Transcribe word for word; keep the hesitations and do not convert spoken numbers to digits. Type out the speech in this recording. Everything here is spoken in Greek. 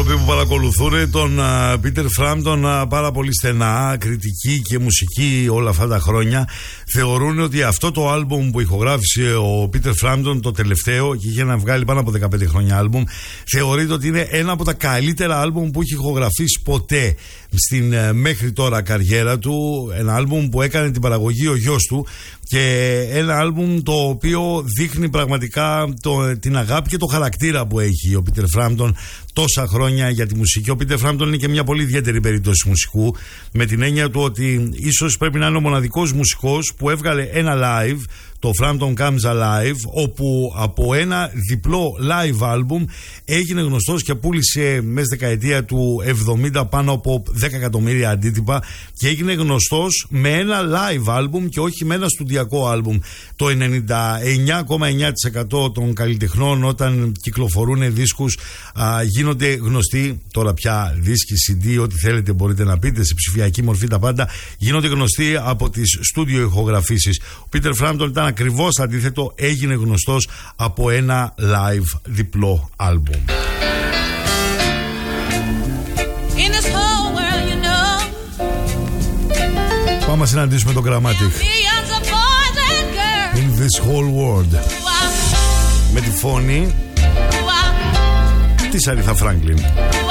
άνθρωποι που παρακολουθούν τον Πίτερ Φράμπτον πάρα πολύ στενά, κριτική και μουσική όλα αυτά τα χρόνια, θεωρούν ότι αυτό το άλμπουμ που ηχογράφησε ο Πίτερ Φράμπτον, το τελευταίο, και είχε να βγάλει πάνω από δεκαπέντε χρόνια άλμπουμ, θεωρείται ότι είναι ένα από τα καλύτερα άλμπουμ που έχει ηχογραφήσει ποτέ στην μέχρι τώρα καριέρα του. Ένα άλμπουμ που έκανε την παραγωγή ο γιος του και ένα άλμπουμ το οποίο δείχνει πραγματικά το, την αγάπη και το χαρακτήρα που έχει ο Πίτερ Φράμπτον τόσα χρόνια για τη μουσική. Ο Πίτερ Φράμπτον είναι και μια πολύ ιδιαίτερη περίπτωση μουσικού, με την έννοια του ότι ίσως πρέπει να είναι ο μοναδικός μουσικός που έβγαλε ένα live, το Frampton Comes Alive, όπου από ένα διπλό live album έγινε γνωστός και πούλησε μέσα στη δεκαετία του εβδομήντα πάνω από δέκα εκατομμύρια αντίτυπα και έγινε γνωστός με ένα live album και όχι με ένα στουντιακό album. Το ενενήντα εννιά κόμμα εννιά τοις εκατό των καλλιτεχνών όταν κυκλοφορούν δίσκους α, γίνονται γνωστοί, τώρα πια δίσκοι, σι ντι, ό,τι θέλετε μπορείτε να πείτε, σε ψηφιακή μορφή τα πάντα, γίνονται γνωστοί από τις στούντιο ηχογραφήσεις. Ο Πίτερ Φράμπτον ήταν ακριβώς αντίθετο, έγινε γνωστός από ένα live διπλό άλμπουμ. You know, πάμε να συναντήσουμε τον Grammatic. In this whole world. Με τη φωνή της Aretha Franklin.